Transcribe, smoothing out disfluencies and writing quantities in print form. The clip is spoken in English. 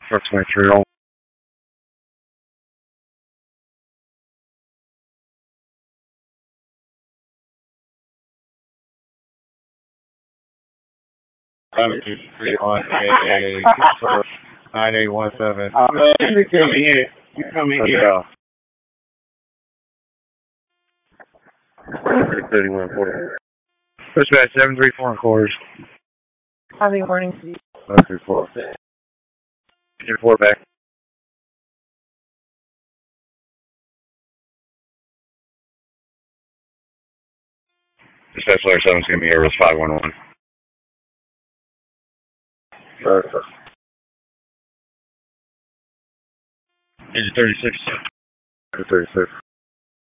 approximate trail. I'm 9817. You come in. You come in here. 3140. Dispatch 734 and quarters. Having morning. 734. Report back. Dispatch Layer 7 is going to be here with 511. Perfect. Engine 36. 36.